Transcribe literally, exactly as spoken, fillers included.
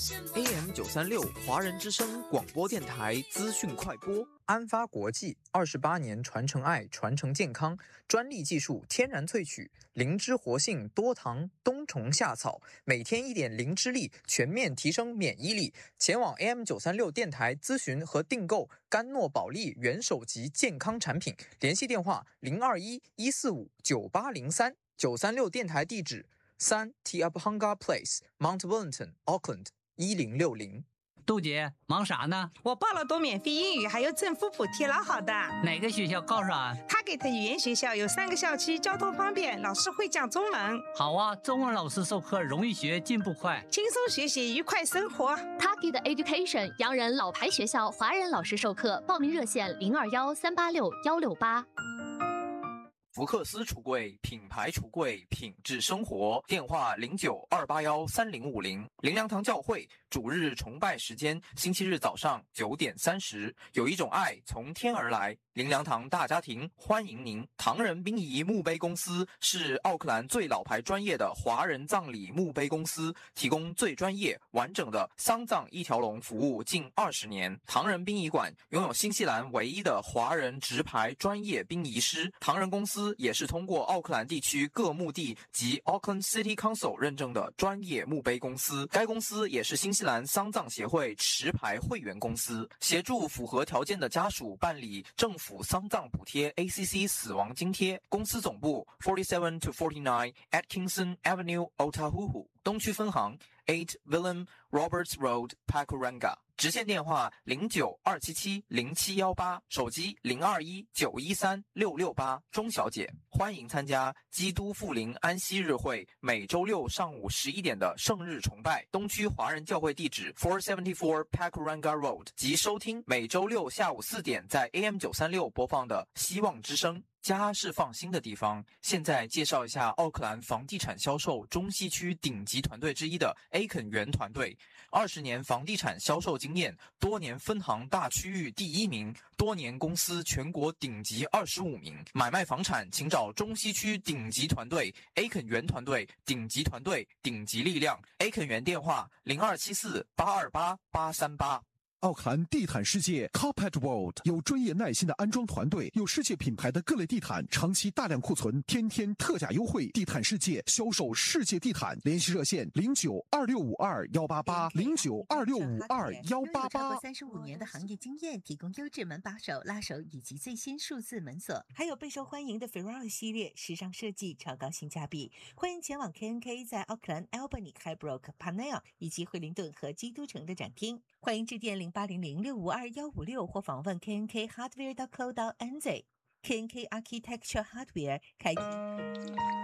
A M 九三六华人之声广播电台资讯快播。安发国际二十八年传承爱，传承健康，专利技术天然萃取，灵芝活性多糖冬虫夏草，每天一点灵芝力，全面提升免疫力。前往 A M 九三六电台咨询和订购甘诺宝利元首级健康产品，联系电话零二一一四五九八零三。九三六电台地址三 Tiabhanga Place Mount Wellington Auckland 一零六零。 杜姐忙啥呢？ 我报了多免费英语，还有政府补贴，老好的。 哪个学校告诉俺？ 他给的语言学校有三个校区，交通方便，老师会讲中文。 好啊，中文老师授课容易学，进步快， 轻松学习，愉快生活。 Target Education 洋人老牌学校，华人老师授课，报名热线零二幺三八六幺六八。 福克斯橱柜，品牌橱柜，品质生活。电话零九二八幺三零五零。灵粮堂教会主日崇拜时间，星期日早上九点三十。有一种爱从天而来，灵粮堂大家庭欢迎您。唐人殡仪墓碑公司是奥克兰最老牌专业的华人葬礼墓碑公司，提供最专业完整的丧葬一条龙服务近二十年。唐人殡仪馆拥有新西兰唯一的华人直牌专业殡仪师。唐人公司也是通过奥克兰地区各墓地及 Auckland City Council 认证的专业墓碑公司。该公司也是新西兰丧葬协会持牌会员公司，协助符合条件的家属办理政府丧葬补贴 A C C 死亡津贴。公司总部 forty-seven to forty-nine Atkinson Avenue Otahuhu， 东区分行 eight Willem Roberts Road Pakuranga， 直线电话零九二七七零七一八，手机零二一九一三六六八。钟小姐，欢迎参加基督复临安息日会每周六上午十一点的圣日崇拜。东区华人教会地址 four seventy-four Pakuranga Road， 及收听每周六下午四点在 A M 九三六播放的希望之声。家是放心的地方。现在介绍一下奥克兰房地产销售中西区顶级团队之一的 A 肯园团队，二十年房地产销售经验，多年分行大区域第一名，多年公司全国顶级二十五名。买卖房产请找中西区顶级团队 A 肯园团队，顶级团队，顶级力量。A 肯园电话零二七四八二八八三八。 奥克兰地毯世界 Carpet World 有专业耐心的安装团队，有世界品牌的各类地毯，长期大量库存，天天特价优惠。地毯世界销售世界地毯，联系热线零九二六五二幺八八零九二六五二幺八八。 超过三十五年的行业经验，提供优质门把手、拉手以及最新数字门锁，还有备受欢迎的 Ferrari 系列，时尚设计，超高性价比。欢迎前往 K N K 在奥克兰、Albany、Highbrook、Parnell 以及惠灵顿和基督城的展厅。欢迎致电零八零零六五二幺五六或访问 K N K hardware dot co dot N Z。 K N K Architecture Hardware 开